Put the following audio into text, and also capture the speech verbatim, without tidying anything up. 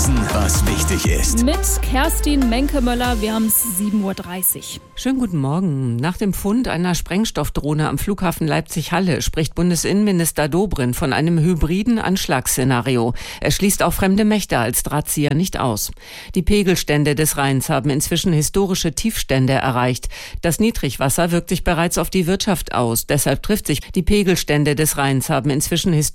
wissen, was wichtig ist. Mit Kerstin Menke-Möller, wir haben es sieben Uhr dreißig. Schönen guten Morgen. Nach dem Fund einer Sprengstoffdrohne am Flughafen Leipzig-Halle spricht Bundesinnenminister Dobrindt von einem hybriden Anschlagsszenario. Er schließt auch fremde Mächte als Drahtzieher nicht aus. Die Pegelstände des Rheins haben inzwischen historische Tiefstände erreicht. Das Niedrigwasser wirkt sich bereits auf die Wirtschaft aus. Deshalb trifft sich die Pegelstände des Rheins haben inzwischen historische